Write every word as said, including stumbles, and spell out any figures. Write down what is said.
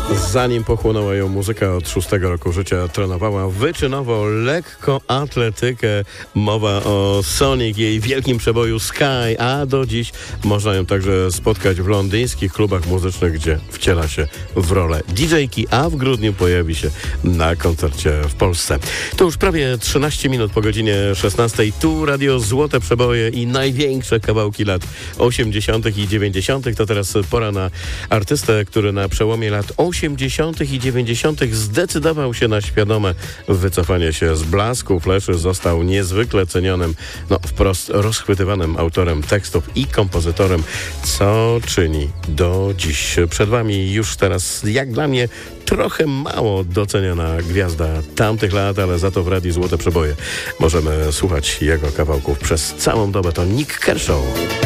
Zanim pochłonęła ją muzyka, od szóstego roku życia trenowała wyczynowo lekkoatletykę. Mowa o Sonic, jej wielkim przeboju Sky, a do dziś można ją także spotkać w londyńskich klubach muzycznych, gdzie wciela się w rolę didżejki, a w grudniu pojawi się na koncercie w Polsce. To już prawie trzynaście minut po godzinie szesnastej. Tu Radio Złote Przeboje i największe kawałki lat osiemdziesiątych i dziewięćdziesiątych. To teraz pora na artystę, który na przełomie lat osiemdziesiątych i dziewięćdziesiątych zdecydował się na świadome wycofanie się z blasku fleszy. Został niezwykle cenionym, no wprost rozchwytywanym autorem tekstów i kompozytorem, co czyni do dziś. Przed wami już teraz, jak dla mnie, trochę mało doceniana gwiazda tamtych lat, ale za to w Radiu Złote Przeboje możemy słuchać jego kawałków przez całą dobę. To Nik Kershaw.